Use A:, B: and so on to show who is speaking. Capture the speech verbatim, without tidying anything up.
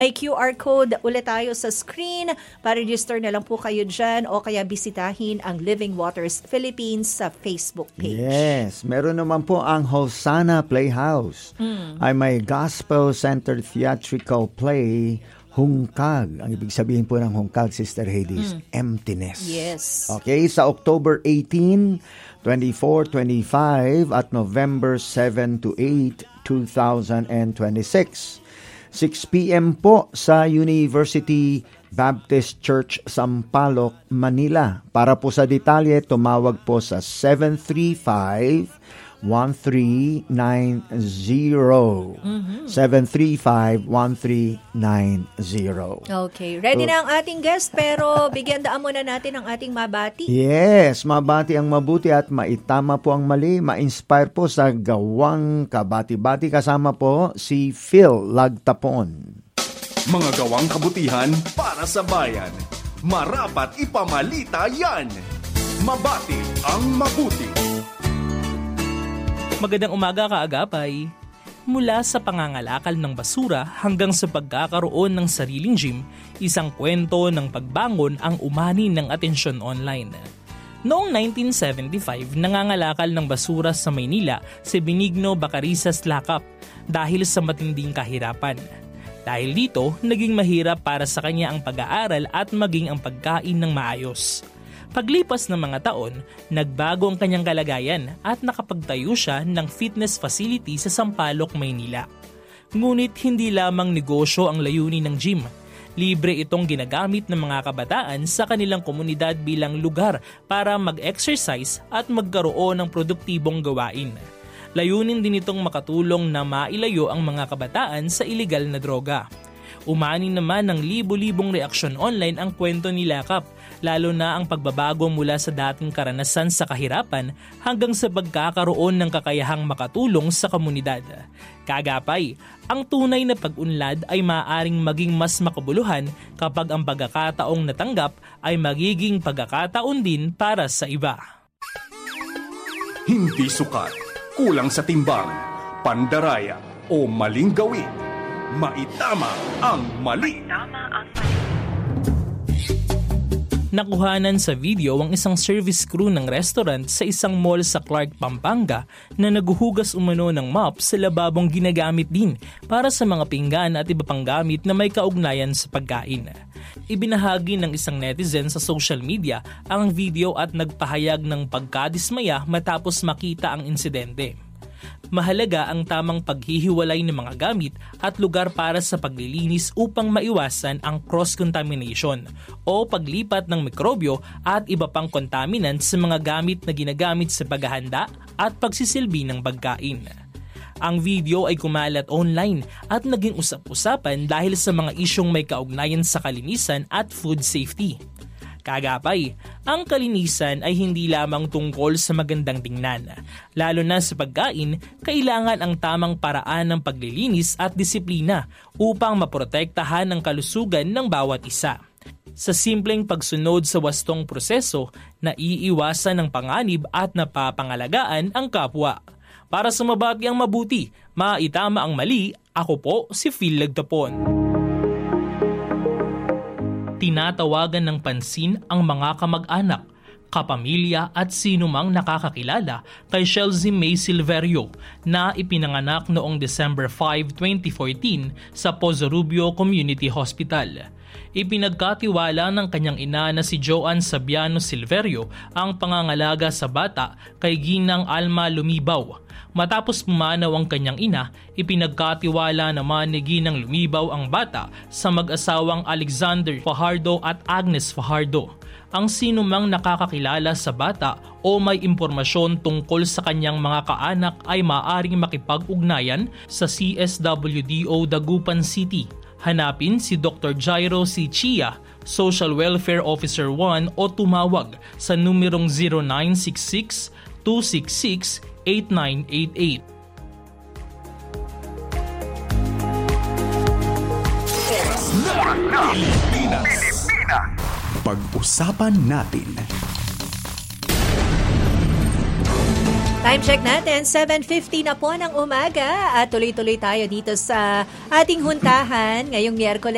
A: May Q R code ulit tayo sa screen. Pa-register na lang po kayo dyan o kaya bisitahin ang Living Waters Philippines sa Facebook page.
B: Yes, meron naman po ang Hosanna Playhouse. Mm. Ay may gospel-centered theatrical play, Hungkag. Ang ibig sabihin po ng Hungkag, Sister Hades, mm. emptiness.
A: Yes.
B: Okay, sa October eighteen, twenty-four, twenty-five at November seven to eight, two thousand twenty-six. six p.m. po sa University Baptist Church, Sampaloc, Manila. Para po sa detalye, tumawag po sa seven three five, one three nine zero. Mm-hmm. seven three five, one three nine zero.
A: Okay. Ready so, na ang ating guest pero bigyan daan muna natin ang ating mabati.
B: Yes, mabati ang mabuti at maitama po ang mali. Ma-inspire po sa gawang kabati-bati. Kasama po si Phil Lagtapon.
C: Mga gawang kabutihan para sa bayan. Marapat ipamalita yan. Mabati ang mabuti.
D: Magandang umaga kaagapay. Mula sa pangangalakal ng basura hanggang sa pagkakaroon ng sariling gym, isang kwento ng pagbangon ang umani ng atensyon online. Noong nineteen seventy-five, nangangalakal ng basura sa Maynila si Benigno Bacarisas Lacap dahil sa matinding kahirapan. Dahil dito, naging mahirap para sa kanya ang pag-aaral at maging ang pagkain ng maayos. Paglipas ng mga taon, nagbago ang kanyang kalagayan at nakapagtayo siya ng fitness facility sa Sampaloc, Maynila. Ngunit hindi lamang negosyo ang layunin ng gym. Libre itong ginagamit ng mga kabataan sa kanilang komunidad bilang lugar para mag-exercise at magkaroon ng produktibong gawain. Layunin din itong makatulong na mailayo ang mga kabataan sa ilegal na droga. Umani naman ng libo-libong reaksyon online ang kwento ni Lacap, lalo na ang pagbabago mula sa dating karanasan sa kahirapan hanggang sa pagkakaroon ng kakayahang makatulong sa komunidad. Kaagapay, ang tunay na pag-unlad ay maaaring maging mas makabuluhan kapag ang pagkakataong natanggap ay magiging pagkakataon din para sa iba.
C: Hindi sukat, kulang sa timbang, pandaraya o maling gawin. Maitama ang mali.
D: Nakuhanan sa video ang isang service crew ng restaurant sa isang mall sa Clark, Pampanga na naguhugas umano ng mop sa lababong ginagamit din para sa mga pinggan at iba pang gamit na may kaugnayan sa pagkain. Ibinahagi ng isang netizen sa social media ang video at nagpahayag ng pagkadismaya matapos makita ang insidente. Mahalaga ang tamang paghihiwalay ng mga gamit at lugar para sa paglilinis upang maiwasan ang cross-contamination o paglipat ng mikrobyo at iba pang contaminants sa mga gamit na ginagamit sa paghahanda at pagsisilbi ng pagkain. Ang video ay kumalat online at naging usap-usapan dahil sa mga isyong may kaugnayan sa kalinisan at food safety. Kaagapay, ang kalinisan ay hindi lamang tungkol sa magandang tingnan. Lalo na sa pagkain, kailangan ang tamang paraan ng paglilinis at disiplina upang maprotektahan ang kalusugan ng bawat isa. Sa simpleng pagsunod sa wastong proseso, naiiwasan ang panganib at napapangalagaan ang kapwa. Para sa mabati ang mabuti, maitama ang mali, ako po si Phil Lagtapon. Tinatawagan ng pansin ang mga kamag-anak, kapamilya at sinumang nakakakilala kay Chelsea May Silverio na ipinanganak noong December five, twenty fourteen sa Pozo Rubio Community Hospital. Ipinagkatiwala ng kanyang ina na si Joanne Sabiano Silverio ang pangangalaga sa bata kay Ginang Alma Lumibaw. Matapos pumanaw ang kanyang ina, ipinagkatiwala naman ni Ginang Lumibaw ang bata sa mag-asawang Alexander Fajardo at Agnes Fajardo. Ang sinumang nakakakilala sa bata o may impormasyon tungkol sa kanyang mga kaanak ay maaaring makipag-ugnayan sa C S W D O Dagupan City. Hanapin si Doctor Jairo C. Chia, Social Welfare Officer one o tumawag sa numerong zero nine six six, two six six, eight nine eight eight.
C: Pilipinas. Pag-usapan natin.
A: Time check natin, seven fifty na po ng umaga at tuloy-tuloy tayo dito sa ating huntahan ngayong Miyerkules.